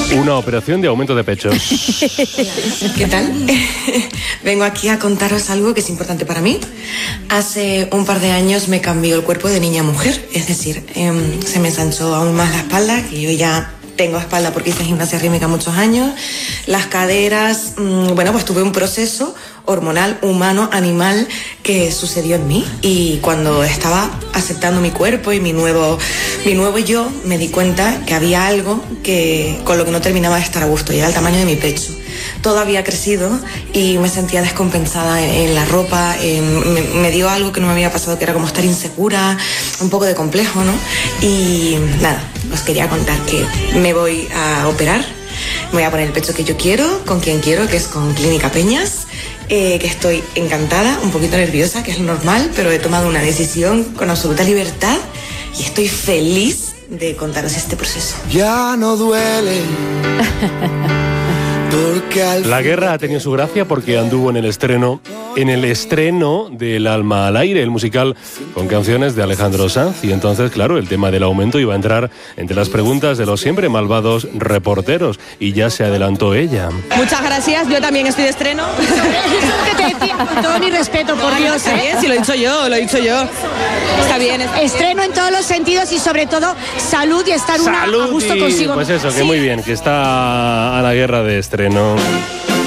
Una operación de aumento de pechos. ¿Qué tal? Vengo aquí a contaros algo que es importante para mí. Hace un par de años me cambió el cuerpo de niña a mujer, es decir, se me ensanchó aún más la espalda, que yo ya tengo espalda porque hice gimnasia rítmica muchos años, las caderas, bueno, pues tuve un proceso hormonal, humano, animal, que sucedió en mí. Y cuando estaba aceptando mi cuerpo y mi nuevo yo, me di cuenta que había algo que con lo que no terminaba de estar a gusto, y era el tamaño de mi pecho. Todo había crecido y me sentía descompensada en la ropa, me dio algo que no me había pasado, que era como estar insegura, un poco de complejo, ¿no? Y nada, os quería contar que me voy a operar, me voy a poner el pecho que yo quiero, con quien quiero, que es con Clínica Peñas, que estoy encantada, un poquito nerviosa, que es normal, pero he tomado una decisión con absoluta libertad y estoy feliz de contaros este proceso. Ya no duele. La guerra ha tenido su gracia porque anduvo en el estreno del Alma al Aire, el musical con canciones de Alejandro Sanz, y entonces, claro, el tema del aumento iba a entrar entre las preguntas de los siempre malvados reporteros, y ya se adelantó ella. Muchas gracias, yo también estoy de estreno. ¿Qué te decía? Con todo mi respeto, por Dios. Está bien, si lo he dicho yo. Está bien. Estreno en todos los sentidos y sobre todo salud y estar a gusto consigo. Pues eso, que muy bien, que está a la guerra de estreno.